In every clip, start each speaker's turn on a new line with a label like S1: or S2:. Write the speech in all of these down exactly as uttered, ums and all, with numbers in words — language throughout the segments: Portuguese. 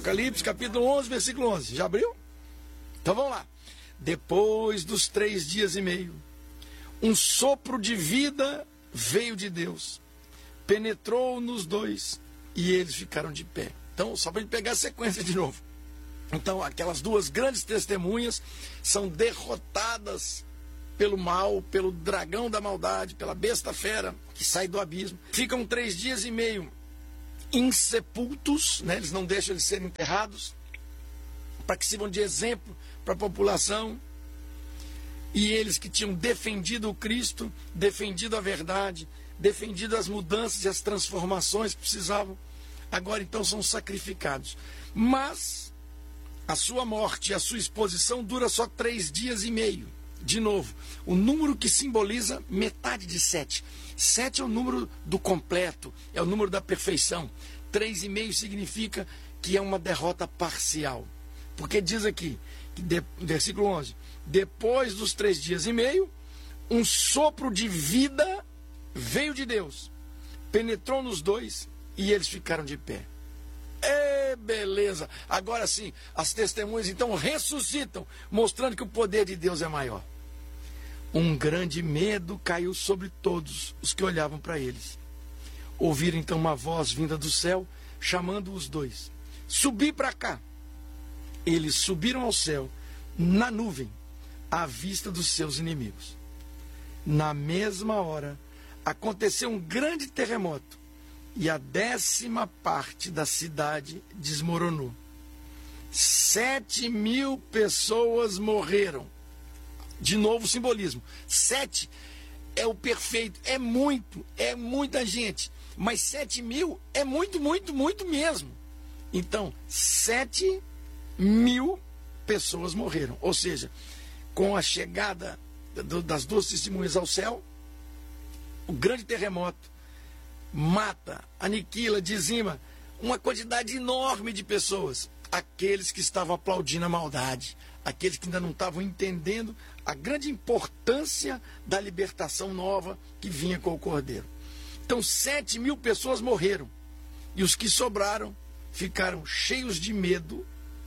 S1: Apocalipse, capítulo onze, versículo onze. Já abriu? Então vamos lá. Depois dos três dias e meio, um sopro de vida veio de Deus, penetrou nos dois e eles ficaram de pé. Então, só para a gente pegar a sequência de novo. Então, aquelas duas grandes testemunhas são derrotadas pelo mal, pelo dragão da maldade, pela besta fera que sai do abismo. Ficam três dias e meio insepultos, né? Eles não deixam eles serem enterrados, para que sirvam de exemplo para a população. E eles que tinham defendido o Cristo, defendido a verdade, defendido as mudanças e as transformações que precisavam, agora então são sacrificados. Mas a sua morte e a sua exposição dura só três dias e meio. De novo, o número que simboliza metade de sete. Sete é o número do completo, é o número da perfeição. Três e meio significa que é uma derrota parcial. Porque diz aqui, que de, versículo onze, depois dos três dias e meio, um sopro de vida veio de Deus, penetrou nos dois e eles ficaram de pé. É beleza! Agora sim, as testemunhas então ressuscitam, mostrando que o poder de Deus é maior. Um grande medo caiu sobre todos os que olhavam para eles. Ouviram então uma voz vinda do céu, chamando os dois. Subi para cá. Eles subiram ao céu, na nuvem, à vista dos seus inimigos. Na mesma hora, aconteceu um grande terremoto, e a décima parte da cidade desmoronou. Sete mil pessoas morreram. De novo o simbolismo. Sete é o perfeito, é muito, é muita gente. Mas sete mil é muito, muito, muito mesmo. Então, sete mil pessoas morreram. Ou seja, com a chegada do, das duas testemunhas ao céu, o grande terremoto mata, aniquila, dizima uma quantidade enorme de pessoas. Aqueles que estavam aplaudindo a maldade, aqueles que ainda não estavam entendendo a grande importância da libertação nova que vinha com o Cordeiro. Então, sete mil pessoas morreram. E os que sobraram ficaram cheios de medo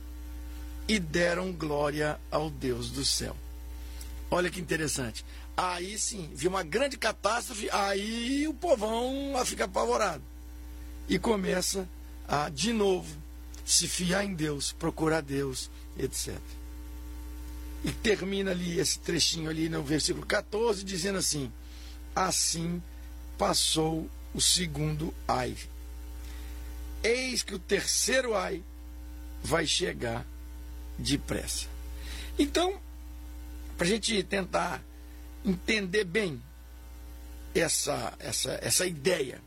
S1: e deram glória ao Deus do céu. Olha que interessante. Aí sim, viu uma grande catástrofe, aí o povão fica apavorado. E começa a, de novo, se fiar em Deus, procurar Deus, etcétera. E termina ali esse trechinho ali no versículo quatorze, dizendo assim: assim passou o segundo ai. Eis que o terceiro ai vai chegar depressa. Então, para a gente tentar entender bem essa, essa, essa ideia,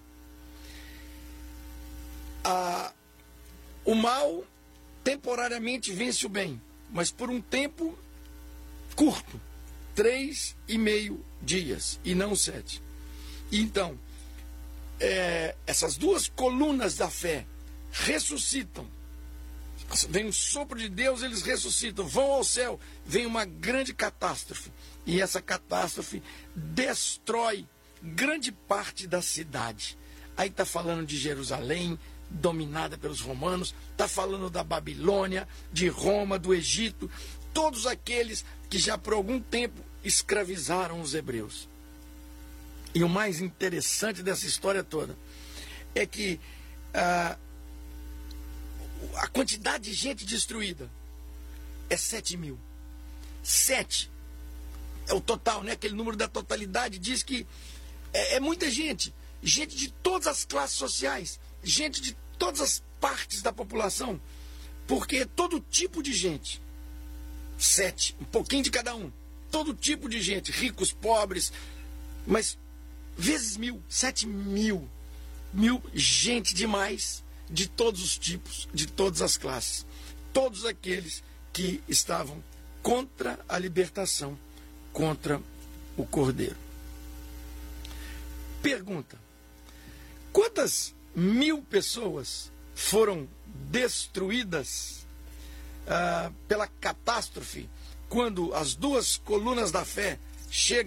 S1: a, o mal temporariamente vence o bem, mas por um tempo curto, três e meio dias, e não sete. E então, é, essas duas colunas da fé ressuscitam. Vem um sopro de Deus, eles ressuscitam, vão ao céu, vem uma grande catástrofe. E essa catástrofe destrói grande parte da cidade. Aí está falando de Jerusalém, dominada pelos romanos, está falando da Babilônia, de Roma, do Egito, todos aqueles que já por algum tempo escravizaram os hebreus. E o mais interessante dessa história toda é que ah, a quantidade de gente destruída é sete mil. Sete é o total, né? Aquele número da totalidade diz que é, é muita gente. Gente de todas as classes sociais, gente de todas as partes da população, porque todo tipo de gente, sete, um pouquinho de cada um, todo tipo de gente, ricos, pobres, mas vezes mil, sete mil, mil, gente demais, de todos os tipos, de todas as classes, todos aqueles que estavam contra a libertação, contra o Cordeiro. Pergunta: quantas mil pessoas foram destruídas ah, pela catástrofe quando as duas colunas da fé chegam